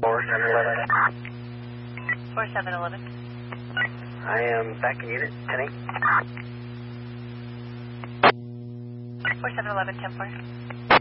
4711. 4711. I am back in unit, 10-8. 4711, 10-4.